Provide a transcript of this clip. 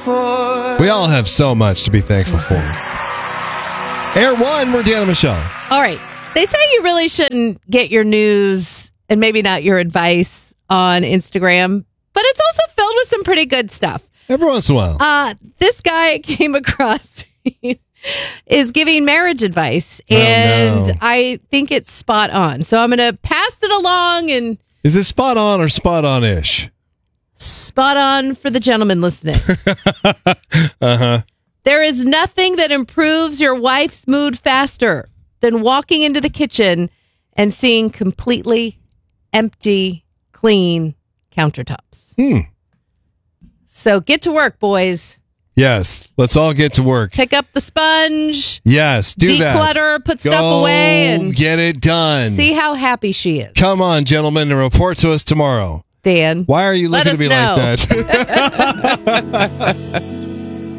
We all have so much to be thankful for. Air One, we're Deanna Michelle. All right. They say you really shouldn't get your news and maybe not your advice on Instagram, but it's also filled with some pretty good stuff. Every once in a while. This guy I came across is giving marriage advice, and I think it's spot on. So I'm going to pass it along. And is it spot on or spot on-ish? Spot on for the gentleman listening. Uh-huh. There is nothing that improves your wife's mood faster than walking into the kitchen and seeing completely empty, clean countertops. So get to work, boys. Yes, let's all get to work. Pick up the sponge. Yes, do that. Declutter, put stuff away, and get it done. See how happy she is. Come on, gentlemen, and report to us tomorrow. Dan. Why are you looking at me know. like that?